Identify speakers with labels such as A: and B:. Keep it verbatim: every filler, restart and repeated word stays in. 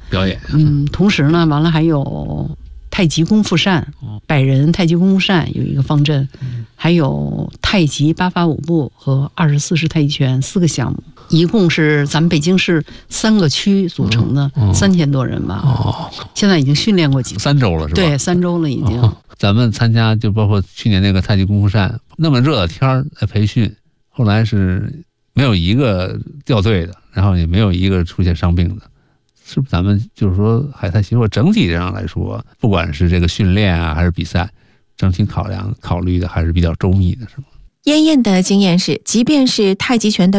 A: 表演。
B: 嗯，同时呢，完了还有太极功夫扇，百人太极功夫扇有一个方阵，还有太极八法五步和二十四式太极拳四个项目，一共是咱们北京市三个区组成的，三千多人吧。
A: 哦，
B: 现在已经训练过几
A: 三周了是吧？
B: 对，三周了已经。
A: 哦，咱们参加就包括去年那个太极功夫扇，那么热的天儿来培训，后来是没有一个掉队的，然后也没有一个出现伤病的。是不是咱们就是说海泰协会整体上来说，不管是这个训练啊还是比赛，整体考量考虑的还是比较周密的，是吗？
C: 燕燕的经验是，即便是太极拳的